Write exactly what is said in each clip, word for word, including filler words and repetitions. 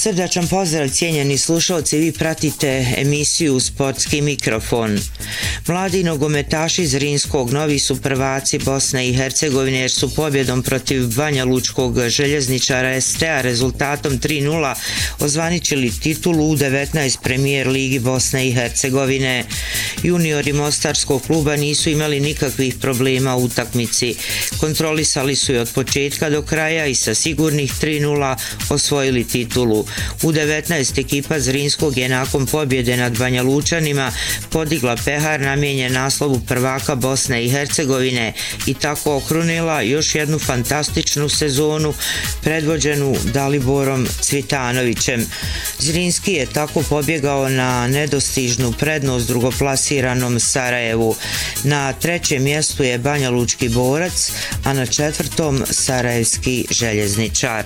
Srdačan pozdrav, cijenjeni slušalci, vi pratite emisiju Sportski mikrofon. Mladi nogometaši Zrinskog novi su prvaci Bosne i Hercegovine jer su pobjedom protiv Banja Lučkog željezničara S T A rezultatom tri nula ozvaničili titulu U devetnaest Premijer Ligi Bosne i Hercegovine. Juniori Mostarskog kluba nisu imali nikakvih problema u utakmici. Kontrolisali su je od početka do kraja i sa sigurnih tri nula osvojili titulu. U devetnaest ekipa Zrinskog je nakon pobjede nad Banja Lučanima podigla pehar namijenjen naslovu prvaka Bosne i Hercegovine i tako okrunila još jednu fantastičnu sezonu predvođenu Daliborom Cvitanovićem. Zrinski je tako pobjegao na nedostižnu prednost drugoplasiranom Sarajevu. Na trećem mjestu je Banja Lučki Borac, a na četvrtom Sarajevski željezničar.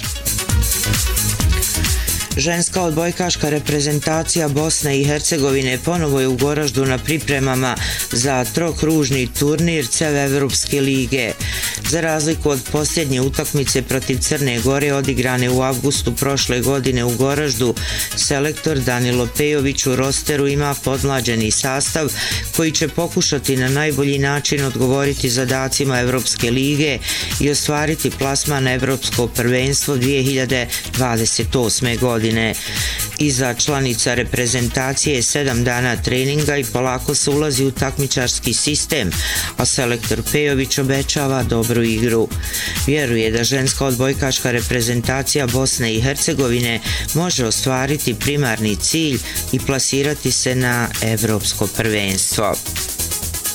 Ženska odbojkaška reprezentacija Bosne i Hercegovine ponovo je u Goraždu na pripremama za trokružni turnir C E V Evropske lige. Za razliku od posljednje utakmice protiv Crne Gore odigrane u avgustu prošle godine u Goraždu, selektor Danilo Pejović u rosteru ima podmlađeni sastav koji će pokušati na najbolji način odgovoriti zadacima Evropske lige i ostvariti plasman na Evropsko prvenstvo dvije hiljade dvadeset osme godine. Iza članica reprezentacije je sedam dana treninga i polako se ulazi u takmičarski sistem, a selektor Pejović obećava dobru igru. Vjeruje da ženska odbojkaška reprezentacija Bosne i Hercegovine može ostvariti primarni cilj i plasirati se na Evropsko prvenstvo.